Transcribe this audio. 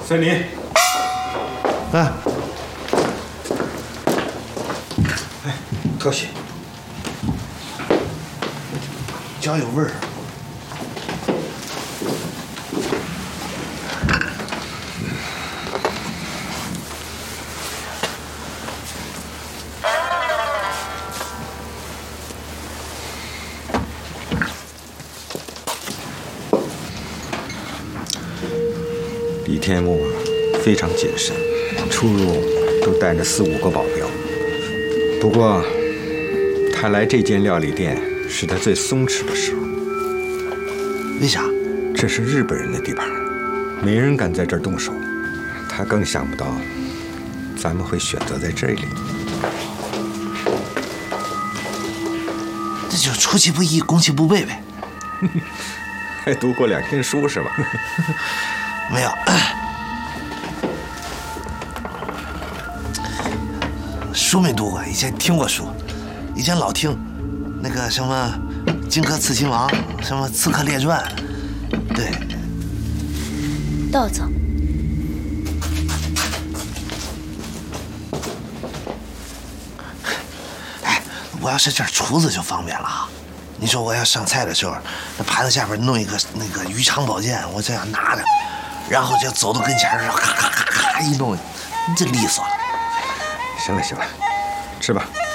森林。 哎， 特写， 脚有味儿。 李天木非常谨慎，出入都带着4、5个保镖。不过，他来这间料理店是他最松弛的时候。 为啥？ 这是日本人的地盘，没人敢在这儿动手。他更想不到，咱们会选择在这里。 这就出其不意，攻其不备呗。 还读过2天书是吧？ 没有，书没读过，以前听过书，以前老听，那个什么《荆轲刺秦王》，什么《刺客列传》，对。 豆子。 哎，我要是这厨子就方便了啊。你说我要上菜的时候，那盘子下边弄一个那个鱼肠宝剑，我这样拿着，然后就走到跟前，然后咔咔咔咔一弄，你这利索了。 行了行了，吃吧。